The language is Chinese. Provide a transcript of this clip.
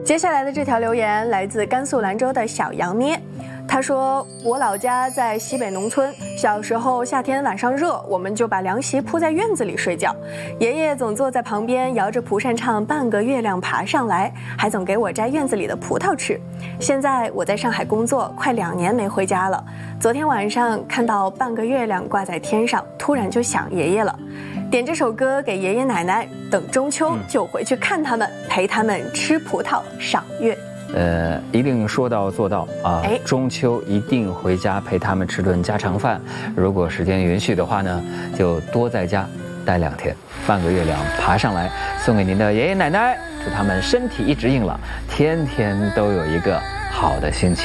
接下来的这条留言来自甘肃兰州的小杨咩，他说：“我老家在西北农村，小时候夏天晚上热，我们就把凉席铺在院子里睡觉，爷爷总坐在旁边摇着蒲扇唱《半个月亮爬上来》，还总给我摘院子里的葡萄吃。现在我在上海工作，快2年没回家了。昨天晚上看到半个月亮挂在天上，突然就想爷爷了。点这首歌给爷爷奶奶，等中秋就回去看他们，陪他们吃葡萄赏月。” 一定说到做到啊！中秋一定回家陪他们吃顿家常饭。如果时间允许的话呢，就多在家待2天。半个月亮爬上来，送给您的爷爷奶奶，祝他们身体一直硬朗，天天都有一个好的心情。